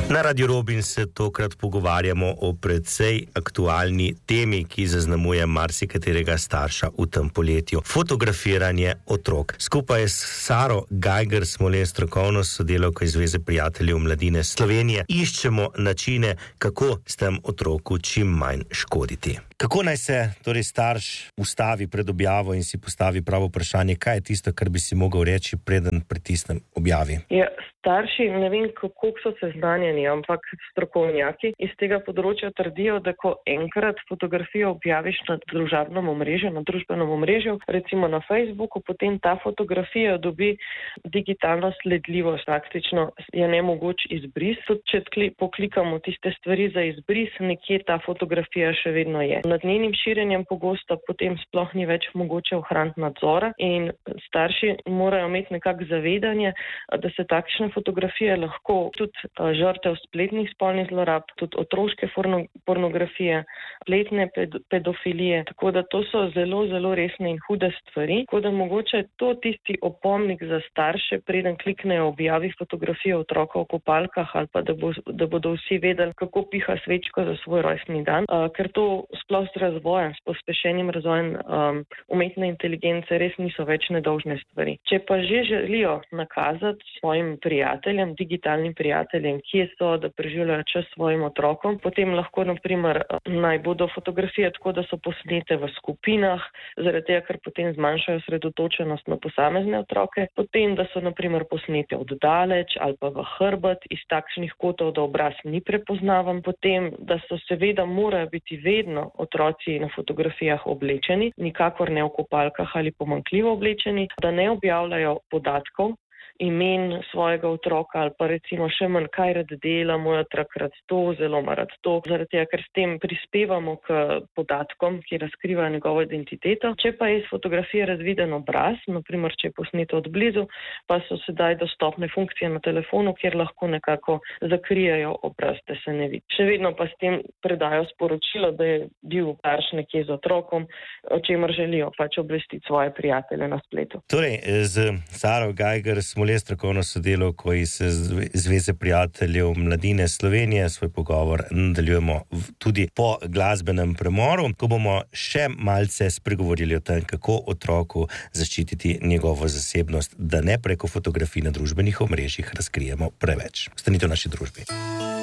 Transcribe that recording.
Na Radio Robin se tokrat pogovarjamo o precej aktualni temi, ki zaznamuje marsikaterega starša v tem poletju. Fotografiranje otrok. Skupaj s Saro Geiger-Smoler, strokovno sodelavko iz Zveze prijateljev mladine Slovenije, iščemo načine, kako s tem otroku čim manj škoditi. Kako naj se torej starš ustavi pred objavo in si postavi pravo vprašanje, kaj je tisto, kar bi si mogel reči, preden pritisnem objavi? Ja, starši, ne vem, kako so seznanjeni, ampak strokovnjaki iz tega področja trdijo, da ko enkrat fotografijo objaviš na družabnem omrežju, na družbenem omrežju, recimo na Facebooku, potem ta fotografija dobi digitalno sledljivost, praktično je nemogoč izbris. Tudi če poklikamo tiste stvari za izbris, nekje ta fotografija še vedno je. Nad njenim širjenjem pogosto potem sploh ni več mogoče ohraniti nadzora in starši morajo imeti nekako zavedanje, da se takšne fotografije lahko tudi žrtev spletnih spolnih zlorab, tudi otroške pornografije, spletne pedofilije, tako da to so zelo, zelo resne in hude stvari, tako da mogoče to tisti opomnik za starše, preden kliknejo objavi fotografijo otroka v kopalkah ali pa da bodo vsi vedeli, kako piha svečko za svoj rojstni dan, ker to sploh z razvojem, s pospešenim razvojem umetne inteligence res niso več nedolžne stvari. Če pa že želijo nakazati svojim prijateljem, digitalnim prijateljem, kje so, da preživljajo čas svojim otrokom, potem lahko, naprimer, naj bodo fotografije tako, da so posnete v skupinah, zaradi tega, ker potem zmanjšajo osredotočenost na posamezne otroke, potem, da so, naprimer, posnete od daleč ali pa v hrbet, iz takšnih kotov, da obraz ni prepoznaven, potem, da so seveda morajo biti vedno otroci na fotografijah oblečeni, nikakor ne v kopalkah ali pomanjkljivo oblečeni, da ne objavljajo podatkov, imen svojega otroka ali pa recimo še manj, kaj rad dela, moj otrok rad to, zelo rad to, zaradi tega, ker s tem prispevamo k podatkom, ki razkrivajo njegovo identiteto. Če pa je iz fotografije razviden obraz, naprimer, če je posneto od blizu, pa so sedaj dostopne funkcije na telefonu, kjer lahko nekako zakrijajo obraz, da se ne vidi. Še vedno pa s tem predajo sporočilo, da je bil starš nekje z otrokom, o čemer želijo pač obvestiti svoje prijatelje na spletu. Torej, z Saro Geiger-Smoler, strokovno sodelavko iz Zveze prijateljev mladine Slovenije, svoj pogovor nadaljujemo tudi po glasbenem premoru, ko bomo še malce spregovorili o tem, kako otroku zaščititi njegovo zasebnost, da ne preko fotografij na družbenih omrežjih razkrijemo preveč. Ostanite v naši družbi.